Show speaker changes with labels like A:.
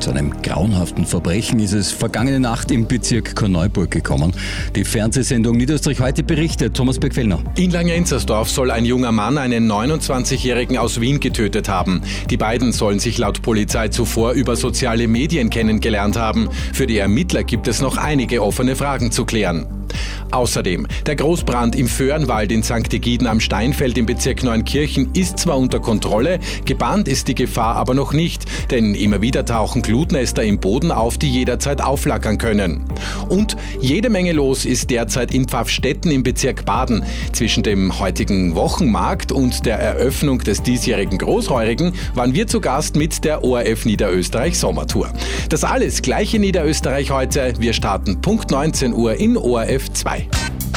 A: Zu einem grauenhaften Verbrechen ist es vergangene Nacht im Bezirk Korneuburg gekommen. Die Fernsehsendung Niederösterreich heute berichtet. Thomas Beck-Fellner.
B: In Langenzersdorf soll ein junger Mann einen 29-Jährigen aus Wien getötet haben. Die beiden sollen sich laut Polizei zuvor über soziale Medien kennengelernt haben. Für die Ermittler gibt es noch einige offene Fragen zu klären. Außerdem, der Großbrand im Föhrenwald in St. Egiden am Steinfeld im Bezirk Neunkirchen ist zwar unter Kontrolle, gebahnt ist die Gefahr aber noch nicht, denn immer wieder tauchen Glutnester im Boden auf, die jederzeit aufflackern können. Und jede Menge los ist derzeit in Pfaffstätten im Bezirk Baden. Zwischen dem heutigen Wochenmarkt und der Eröffnung des diesjährigen Großheurigen waren wir zu Gast mit der ORF Niederösterreich Sommertour. Das alles gleich in Niederösterreich heute. Wir starten Punkt 19 Uhr in ORF 2.